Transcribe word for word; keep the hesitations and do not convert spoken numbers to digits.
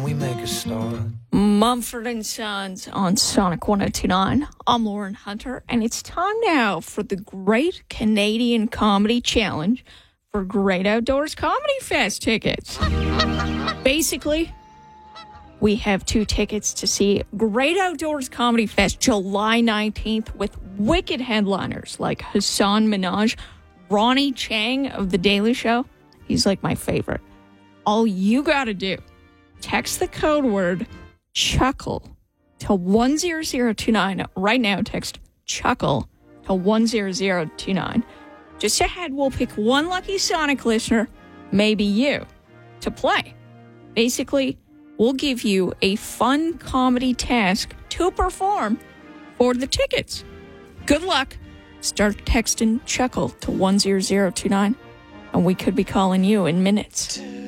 we make a start? Mumford and Sons on Sonic one oh two nine. I'm Lauren Hunter, and it's time now for the Great Canadian Comedy Challenge for Great Outdoors Comedy Fest tickets. Basically, we have two tickets to see Great Outdoors Comedy Fest July nineteenth with wicked headliners like Hassan Minaj, Ronnie Chang of The Daily Show. He's like my favorite. All you gotta do, text the code word chuckle to one zero zero two nine. Right now, text chuckle to one zero zero two nine. Just ahead, we'll pick one lucky Sonic listener, maybe you, to play. Basically, we'll give you a fun comedy task to perform for the tickets. Good luck. Start texting chuckle to one zero zero two nine, and we could be calling you in minutes.